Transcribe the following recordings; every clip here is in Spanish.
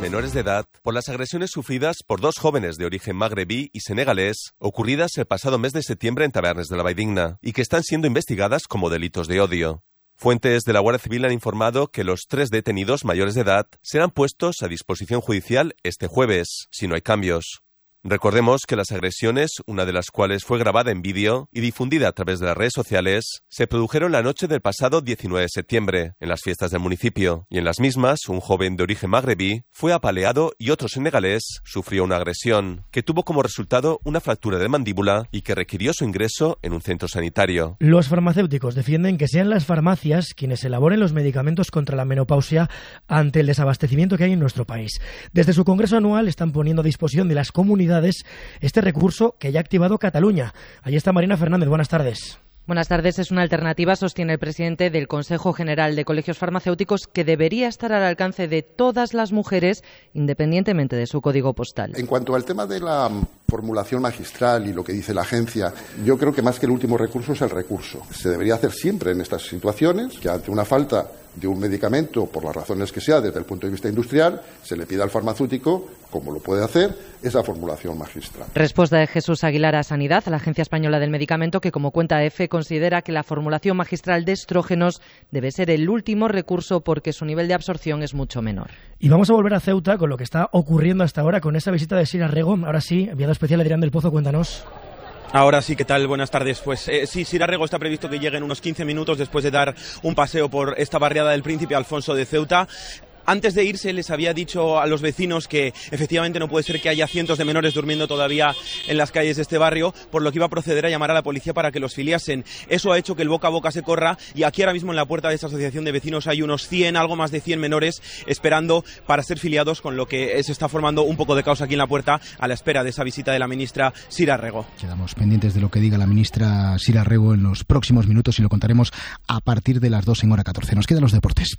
menores de edad por las agresiones sufridas por dos jóvenes de origen magrebí y senegalés, ocurridas el pasado mes de septiembre en Tabernes de la Valldigna, y que están siendo investigadas como delitos de odio. Fuentes de la Guardia Civil han informado que los 3 detenidos mayores de edad serán puestos a disposición judicial este jueves, si no hay cambios. Recordemos que las agresiones, una de las cuales fue grabada en vídeo y difundida a través de las redes sociales, se produjeron la noche del pasado 19 de septiembre, en las fiestas del municipio, y en las mismas, un joven de origen magrebí fue apaleado y otro senegalés sufrió una agresión, que tuvo como resultado una fractura de mandíbula y que requirió su ingreso en un centro sanitario. Los farmacéuticos defienden que sean las farmacias quienes elaboren los medicamentos contra la menopausia ante el desabastecimiento que hay en nuestro país. Desde su congreso anual están poniendo a disposición de las comunidades este recurso que ya ha activado Cataluña. Allí está Marina Fernández. Buenas tardes. Buenas tardes. Es una alternativa, sostiene el presidente del Consejo General de Colegios Farmacéuticos, que debería estar al alcance de todas las mujeres, independientemente de su código postal. En cuanto al tema de la formulación magistral y lo que dice la agencia, yo creo que más que el último recurso es el recurso. Se debería hacer siempre en estas situaciones, que ante una falta de un medicamento, por las razones que sea, desde el punto de vista industrial, se le pida al farmacéutico, como lo puede hacer, esa formulación magistral. Respuesta de Jesús Aguilar a Sanidad, a la Agencia Española del Medicamento, que como cuenta EFE considera que la formulación magistral de estrógenos debe ser el último recurso porque su nivel de absorción es mucho menor. Y vamos a volver a Ceuta con lo que está ocurriendo hasta ahora con esa visita de Sira Rego. Ahora sí, enviado especial Adrián del Pozo, cuéntanos. Ahora sí, ¿qué tal? Buenas tardes. Pues sí, Sira Rego está previsto que llegue en unos 15 minutos después de dar un paseo por esta barriada del Príncipe Alfonso de Ceuta. Antes de irse les había dicho a los vecinos que efectivamente no puede ser que haya cientos de menores durmiendo todavía en las calles de este barrio, por lo que iba a proceder a llamar a la policía para que los filiasen. Eso ha hecho que el boca a boca se corra y aquí ahora mismo en la puerta de esta asociación de vecinos hay unos 100, algo más de 100 menores esperando para ser filiados, con lo que se está formando un poco de caos aquí en la puerta a la espera de esa visita de la ministra Sira Rego. Quedamos pendientes de lo que diga la ministra Sira Rego en los próximos minutos y lo contaremos a partir de las 2 en hora 14. Nos quedan los deportes.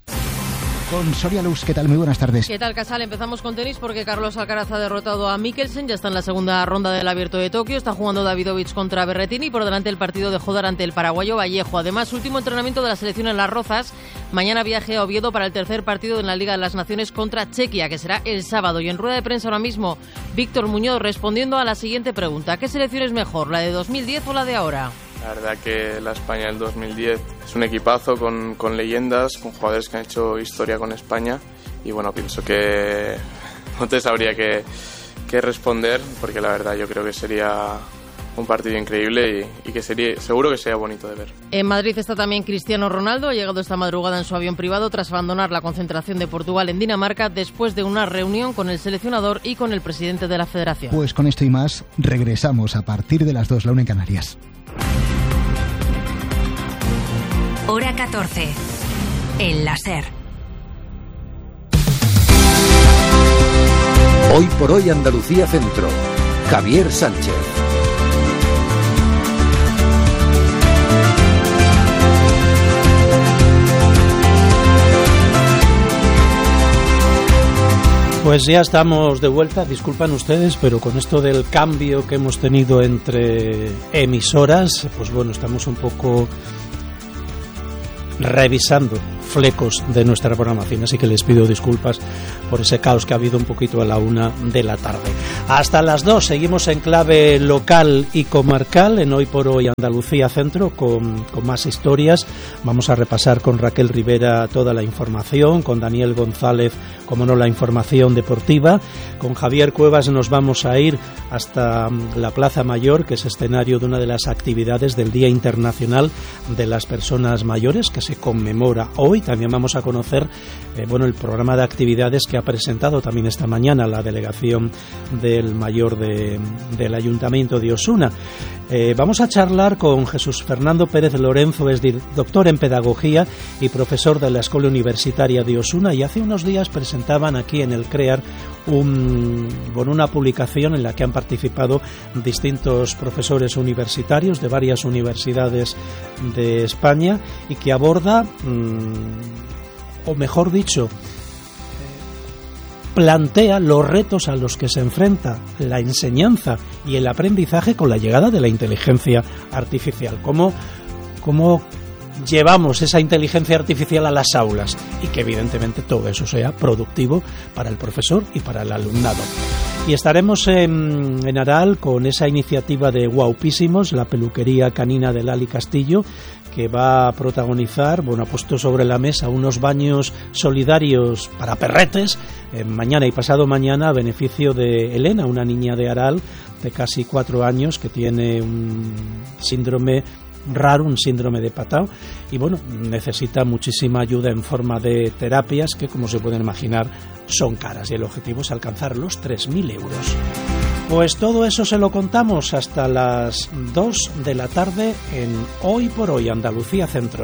Con Soria Luz, ¿qué tal? Muy buenas tardes. ¿Qué tal, Casal? Empezamos con tenis porque Carlos Alcaraz ha derrotado a Mikkelsen, ya está en la segunda ronda del Abierto de Tokio, está jugando Davidovich contra Berrettini y por delante el partido de Hodar ante el paraguayo Vallejo. Además, último entrenamiento de la selección en Las Rozas, mañana viaje a Oviedo para el tercer partido en la Liga de las Naciones contra Chequia, que será el sábado. Y en rueda de prensa ahora mismo, Víctor Muñoz respondiendo a la siguiente pregunta: ¿qué selección es mejor, la de 2010 o la de ahora? La verdad que la España del 2010 es un equipazo con leyendas, con jugadores que han hecho historia con España y bueno, pienso que no te sabría qué responder, porque la verdad yo creo que sería un partido increíble y que seguro que sería bonito de ver. En Madrid está también Cristiano Ronaldo, ha llegado esta madrugada en su avión privado tras abandonar la concentración de Portugal en Dinamarca después de una reunión con el seleccionador y con el presidente de la federación. Pues con esto y más regresamos a partir de las 2, la 1 en Canarias. Hora 14. El láser. Hoy por hoy Andalucía Centro. Javier Sánchez. Pues ya estamos de vuelta, disculpan ustedes, pero con esto del cambio que hemos tenido entre emisoras, pues bueno, estamos un poco revisando flecos de nuestra programación, así que les pido disculpas por ese caos que ha habido un poquito a la 1 de la tarde. Hasta las 2 seguimos en clave local y comarcal en Hoy por Hoy Andalucía Centro con más historias. Vamos a repasar con Raquel Rivera toda la información, con Daniel González, como no, la información deportiva. Con Javier Cuevas nos vamos a ir hasta la Plaza Mayor, que es escenario de una de las actividades del Día Internacional de las Personas Mayores, que se conmemora hoy. También vamos a conocer el programa de actividades que ha presentado también esta mañana la delegación del mayor del Ayuntamiento de Osuna. Vamos a charlar con Jesús Fernando Pérez Lorenzo, es doctor en Pedagogía y profesor de la Escuela Universitaria de Osuna, y hace unos días presentaban aquí en el CREAR una publicación en la que han participado distintos profesores universitarios de varias universidades de España y que aborda, o mejor dicho, plantea los retos a los que se enfrenta la enseñanza y el aprendizaje con la llegada de la inteligencia artificial. ¿Cómo llevamos esa inteligencia artificial a las aulas y que evidentemente todo eso sea productivo para el profesor y para el alumnado. Y estaremos en Aral con esa iniciativa de Guaupísimos, la peluquería canina de Lali Castillo, que va a protagonizar, ha puesto sobre la mesa unos baños solidarios para perretes mañana y pasado mañana a beneficio de Elena, una niña de Aral de casi 4 años que tiene un síndrome raro, un síndrome de Patau, y necesita muchísima ayuda en forma de terapias que, como se pueden imaginar, son caras, y el objetivo es alcanzar los 3.000 euros. Pues todo eso se lo contamos hasta las 2 de la tarde en Hoy por Hoy Andalucía Centro.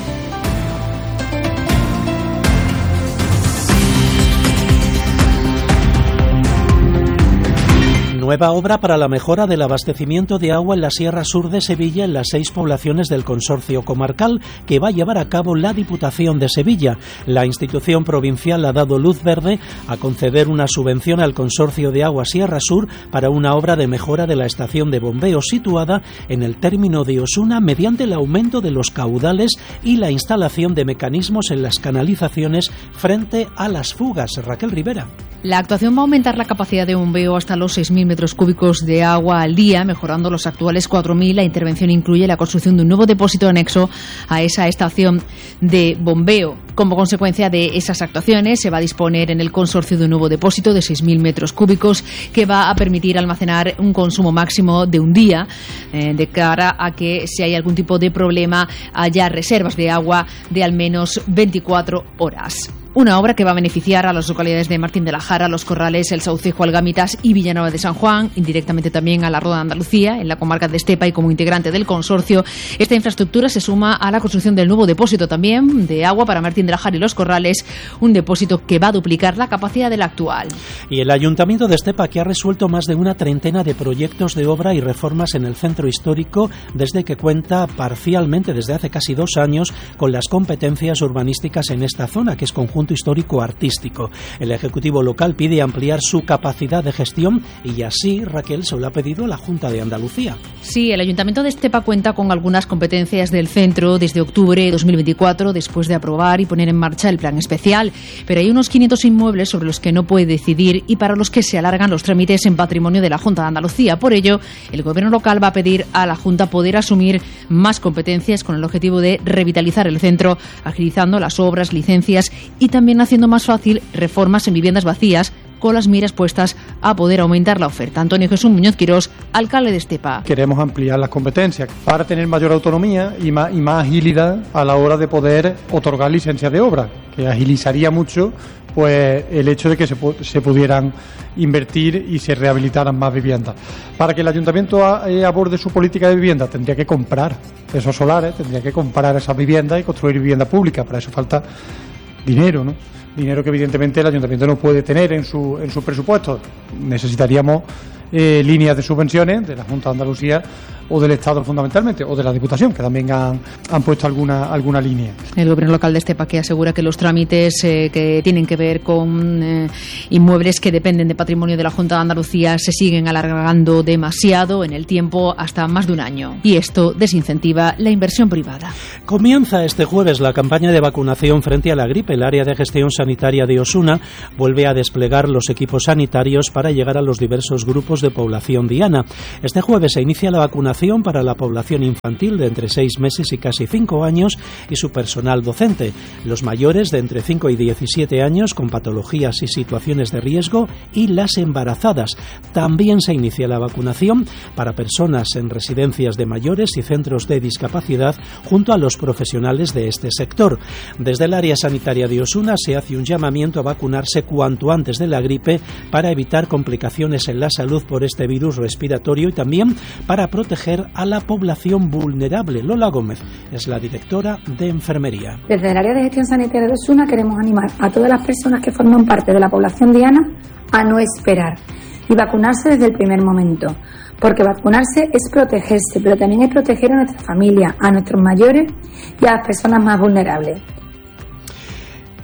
Nueva obra para la mejora del abastecimiento de agua en la Sierra Sur de Sevilla en las 6 poblaciones del consorcio comarcal que va a llevar a cabo la Diputación de Sevilla. La institución provincial ha dado luz verde a conceder una subvención al consorcio de agua Sierra Sur para una obra de mejora de la estación de bombeo situada en el término de Osuna mediante el aumento de los caudales y la instalación de mecanismos en las canalizaciones frente a las fugas. Raquel Rivera. La actuación va a aumentar la capacidad de bombeo hasta los 6.000 metros cúbicos de agua al día, mejorando los actuales 4.000. La intervención incluye la construcción de un nuevo depósito anexo a esa estación de bombeo. Como consecuencia de esas actuaciones, se va a disponer en el consorcio de un nuevo depósito de 6.000 metros cúbicos que va a permitir almacenar un consumo máximo de un día, de cara a que si hay algún tipo de problema haya reservas de agua de al menos 24 horas. Una obra que va a beneficiar a las localidades de Martín de la Jara, Los Corrales, El Saucejo, Algámitas y Villanueva de San Juan, indirectamente también a la Roda de Andalucía, en la comarca de Estepa, y como integrante del consorcio. Esta infraestructura se suma a la construcción del nuevo depósito también de agua para Martín de la Jara y Los Corrales, un depósito que va a duplicar la capacidad del actual. Y el Ayuntamiento de Estepa, que ha resuelto más de una treintena de proyectos de obra y reformas en el centro histórico desde que cuenta parcialmente, desde hace casi 2 años, con las competencias urbanísticas en esta zona, que es conjunto histórico-artístico. El Ejecutivo local pide ampliar su capacidad de gestión y así, Raquel, se lo ha pedido a la Junta de Andalucía. Sí, el Ayuntamiento de Estepa cuenta con algunas competencias del centro desde octubre de 2024, después de aprobar y poner en marcha el plan especial, pero hay unos 500 inmuebles sobre los que no puede decidir y para los que se alargan los trámites en patrimonio de la Junta de Andalucía. Por ello, el Gobierno local va a pedir a la Junta poder asumir más competencias con el objetivo de revitalizar el centro, agilizando las obras, licencias y también haciendo más fácil reformas en viviendas vacías, con las miras puestas a poder aumentar la oferta. Antonio Jesús Muñoz Quirós, alcalde de Estepa. Queremos ampliar las competencias para tener mayor autonomía y más agilidad a la hora de poder otorgar licencias de obra, que agilizaría mucho pues el hecho de que se pudieran invertir y se rehabilitaran más viviendas. Para que el ayuntamiento aborde su política de vivienda, tendría que comprar esos solares, tendría que comprar esas viviendas y construir vivienda pública. Para eso falta dinero, ¿no? Dinero que evidentemente el ayuntamiento no puede tener en su presupuesto. Necesitaríamos líneas de subvenciones de la Junta de Andalucía o del Estado fundamentalmente, o de la Diputación, que también han puesto alguna línea. El Gobierno local de Estepa, que asegura que los trámites que tienen que ver con inmuebles que dependen de patrimonio de la Junta de Andalucía se siguen alargando demasiado en el tiempo, hasta más de un año. Y esto desincentiva la inversión privada. Comienza este jueves la campaña de vacunación frente a la gripe. El área de gestión sanitaria de Osuna vuelve a desplegar los equipos sanitarios para llegar a los diversos grupos de población diana. Este jueves se inicia la vacunación para la población infantil de entre 6 meses y casi 5 años y su personal docente, los mayores de entre 5 y 17 años con patologías y situaciones de riesgo y las embarazadas. También se inicia la vacunación para personas en residencias de mayores y centros de discapacidad junto a los profesionales de este sector. Desde el área sanitaria de Osuna se hace un llamamiento a vacunarse cuanto antes de la gripe para evitar complicaciones en la salud por este virus respiratorio y también para proteger a la población vulnerable. Lola Gómez es la directora de enfermería. Desde el área de gestión sanitaria de Osuna queremos animar a todas las personas que forman parte de la población diana a no esperar y vacunarse desde el primer momento, porque vacunarse es protegerse, pero también es proteger a nuestra familia, a nuestros mayores y a las personas más vulnerables.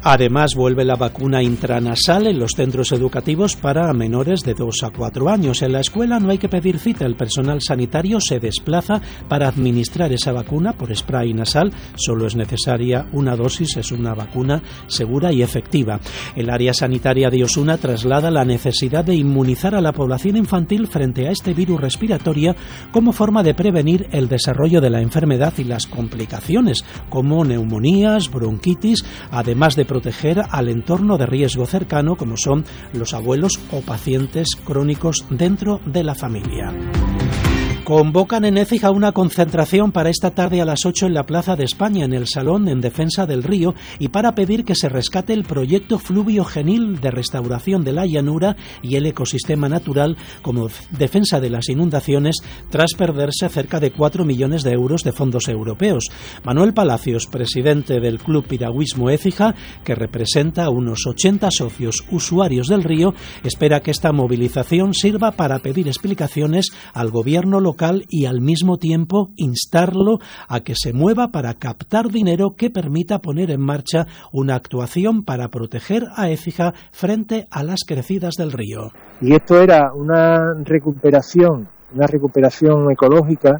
Además, vuelve la vacuna intranasal en los centros educativos para menores de 2 a 4 años. En la escuela no hay que pedir cita, el personal sanitario se desplaza para administrar esa vacuna por spray nasal. Solo es necesaria una dosis, es una vacuna segura y efectiva. El área sanitaria de Osuna traslada la necesidad de inmunizar a la población infantil frente a este virus respiratorio como forma de prevenir el desarrollo de la enfermedad y las complicaciones, como neumonías, bronquitis, además de proteger al entorno de riesgo cercano, como son los abuelos o pacientes crónicos dentro de la familia. Convocan en Écija una concentración para esta tarde a las 8 en la Plaza de España, en el Salón en defensa del río, y para pedir que se rescate el proyecto fluvio-genil de restauración de la llanura y el ecosistema natural como defensa de las inundaciones, tras perderse cerca de 4 millones de euros de fondos europeos. Manuel Palacios, presidente del Club Piragüismo Écija, que representa a unos 80 socios usuarios del río, espera que esta movilización sirva para pedir explicaciones al gobierno local y al mismo tiempo instarlo a que se mueva para captar dinero que permita poner en marcha una actuación para proteger a Écija frente a las crecidas del río. Y esto era una recuperación ecológica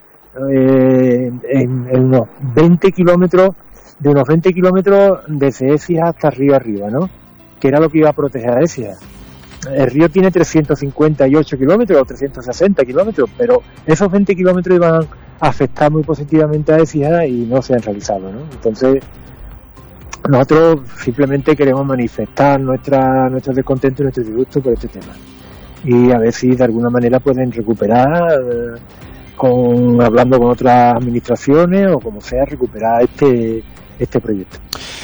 en unos 20 kilómetros, desde Écija hasta río arriba, ¿no? Que era lo que iba a proteger a Écija. El río tiene 358 kilómetros o 360 kilómetros, pero esos 20 kilómetros iban a afectar muy positivamente a Écija y no se han realizado, ¿no? Entonces, nosotros simplemente queremos manifestar nuestro descontento y nuestro disgusto por este tema. Y a ver si de alguna manera pueden recuperar, hablando con otras administraciones o como sea, recuperar este proyecto.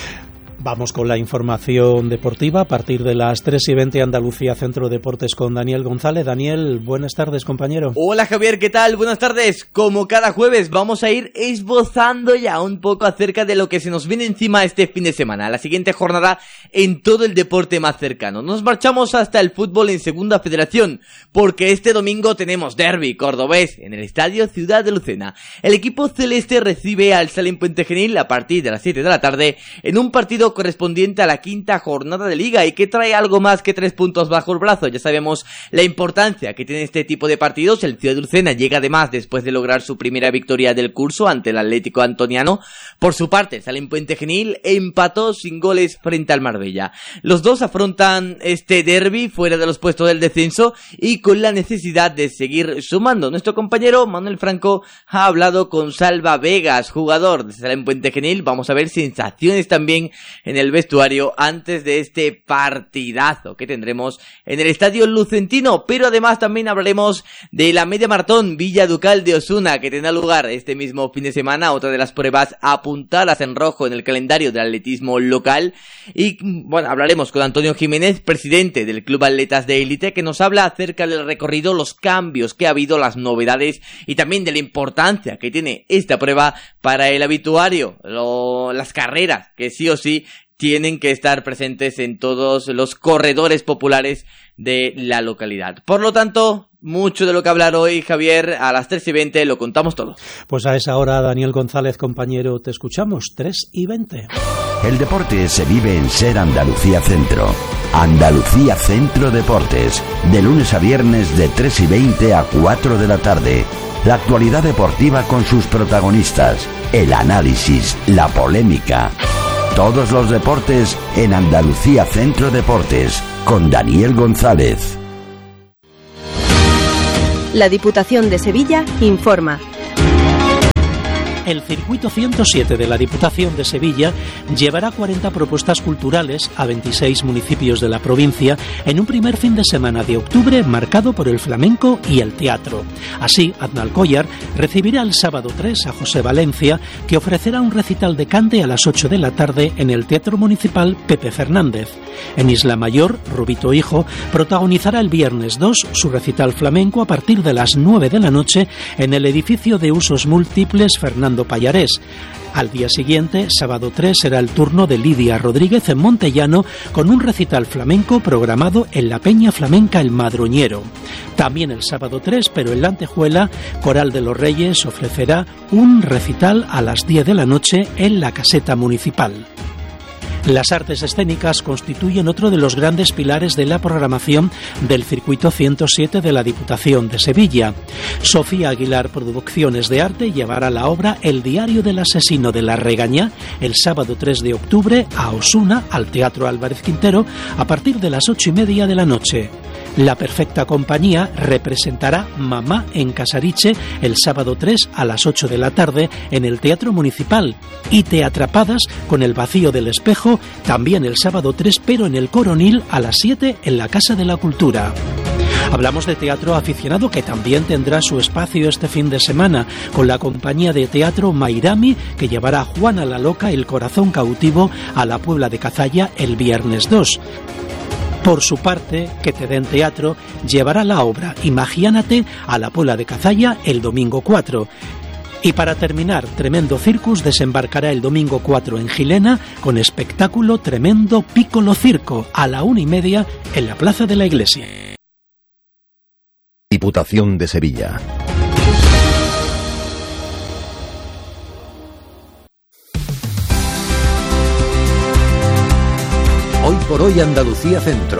Vamos con la información deportiva a partir de las 3:20 Andalucía Centro Deportes con Daniel González. Daniel, buenas tardes, compañero. Hola Javier, ¿qué tal? Buenas tardes. Como cada jueves vamos a ir esbozando ya un poco acerca de lo que se nos viene encima este fin de semana, la siguiente jornada en todo el deporte más cercano. Nos marchamos hasta el fútbol en Segunda Federación, porque este domingo tenemos derbi cordobés en el Estadio Ciudad de Lucena. El equipo celeste recibe al Salem Puente Genil a partir de las 7 de la tarde en un partido correspondiente a la quinta jornada de Liga y que trae algo más que 3 puntos bajo el brazo. Ya sabemos la importancia que tiene este tipo de partidos. El Ciudad de Lucena llega además después de lograr su primera victoria del curso ante el Atlético Antoniano. Por su parte, Salem Puente Genil empató sin goles frente al Marbella. Los dos afrontan este derbi fuera de los puestos del descenso y con la necesidad de seguir sumando. Nuestro compañero Manuel Franco ha hablado con Salva Vegas, jugador de Salem Puente Genil. Vamos a ver sensaciones también en el vestuario antes de este partidazo que tendremos en el Estadio Lucentino, pero además también hablaremos de la media maratón Villa Ducal de Osuna que tendrá lugar este mismo fin de semana, otra de las pruebas apuntadas en rojo en el calendario del atletismo local. Y bueno, hablaremos con Antonio Jiménez, presidente del Club Atletas de Élite, que nos habla acerca del recorrido, los cambios que ha habido, las novedades y también de la importancia que tiene esta prueba para el habituario, las carreras que sí o sí tienen que estar presentes en todos los corredores populares de la localidad. Por lo tanto, mucho de lo que hablar hoy, Javier, a las 3:20 lo contamos todo. Pues a esa hora, Daniel González, compañero, te escuchamos, 3:20. El deporte se vive en Ser Andalucía Centro. Andalucía Centro Deportes, de lunes a viernes de 3:20 a 4 de la tarde. La actualidad deportiva con sus protagonistas, el análisis, la polémica. Todos los deportes en Andalucía Centro Deportes, con Daniel González. La Diputación de Sevilla informa. El Circuito 107 de la Diputación de Sevilla llevará 40 propuestas culturales a 26 municipios de la provincia en un primer fin de semana de octubre marcado por el flamenco y el teatro. Así, Aznalcóllar recibirá el sábado 3 a José Valencia, que ofrecerá un recital de cante a las 8 de la tarde en el Teatro Municipal Pepe Fernández. En Isla Mayor, Rubito Hijo protagonizará el viernes 2 su recital flamenco a partir de las 9 de la noche en el edificio de usos múltiples Fernando Payarés. Al día siguiente, sábado 3, será el turno de Lidia Rodríguez en Montellano con un recital flamenco programado en la Peña Flamenca El Madroñero. También el sábado 3, pero en la Antejuela, Coral de los Reyes ofrecerá un recital a las 10 de la noche en la Caseta Municipal. Las artes escénicas constituyen otro de los grandes pilares de la programación del Circuito 107 de la Diputación de Sevilla. Sofía Aguilar Producciones de Arte llevará la obra El diario del asesino de la Regañá el sábado 3 de octubre a Osuna, al Teatro Álvarez Quintero, a partir de las 8:30 de la noche. La Perfecta Compañía representará Mamá en Casariche el sábado 3 a las 8 de la tarde en el Teatro Municipal y Teatrapadas con El vacío del espejo también el sábado 3 pero en el Coronil a las 7 en la Casa de la Cultura. Hablamos de teatro aficionado que también tendrá su espacio este fin de semana con la compañía de teatro Mairami que llevará a Juana la Loca el corazón cautivo a la Puebla de Cazalla el viernes 2. Por su parte, Que te den teatro llevará la obra Imagiánate a la Puebla de Cazalla el domingo 4. Y para terminar, Tremendo Circus desembarcará el domingo 4 en Gilena con espectáculo Tremendo Piccolo Circo a la 1:30 en la Plaza de la Iglesia. Diputación de Sevilla. Hoy por hoy Andalucía Centro.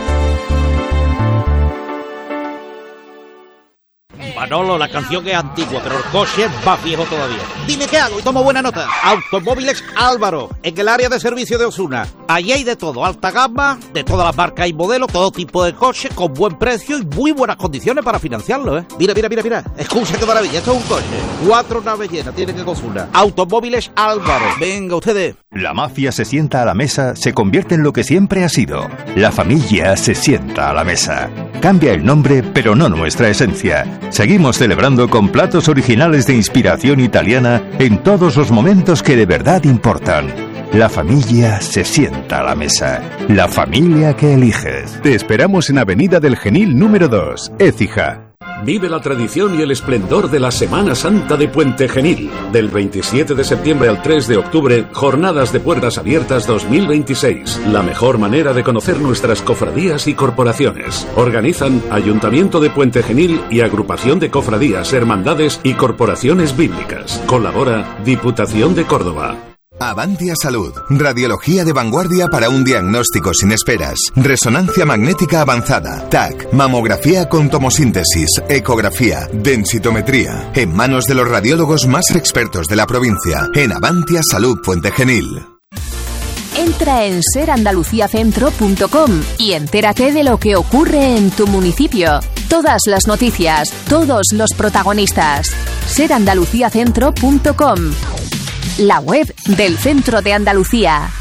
Manolo, la canción es antigua, pero el coche es más viejo todavía. Dime qué hago y tomo buena nota. Automóviles Álvaro, en el área de servicio de Osuna. Allí hay de todo, alta gama, de todas las marcas y modelos, todo tipo de coches, con buen precio y muy buenas condiciones para financiarlo, ¿eh? Mira. Escucha qué maravilla, esto es un coche. 4 naves llenas, tiene que con Osuna. Automóviles Álvaro. Venga, ustedes. La mafia se sienta a la mesa, se convierte en lo que siempre ha sido. La familia se sienta a la mesa. Cambia el nombre, pero no nuestra esencia. Seguimos celebrando con platos originales de inspiración italiana en todos los momentos que de verdad importan. La familia se sienta a la mesa. La familia que eliges. Te esperamos en Avenida del Genil número 2, Écija. Vive la tradición y el esplendor de la Semana Santa de Puente Genil. Del 27 de septiembre al 3 de octubre, Jornadas de Puertas Abiertas 2026. La mejor manera de conocer nuestras cofradías y corporaciones. Organizan Ayuntamiento de Puente Genil y Agrupación de Cofradías, Hermandades y Corporaciones Bíblicas. Colabora Diputación de Córdoba. Avantia Salud. Radiología de vanguardia para un diagnóstico sin esperas. Resonancia magnética avanzada. TAC. Mamografía con tomosíntesis. Ecografía. Densitometría. En manos de los radiólogos más expertos de la provincia. En Avantia Salud Puente Genil. Entra en serandaluciacentro.com y entérate de lo que ocurre en tu municipio. Todas las noticias, todos los protagonistas. serandaluciacentro.com, la web del Centro de Andalucía.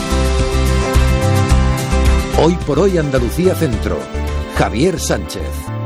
Hoy por hoy Andalucía Centro. Javier Sánchez.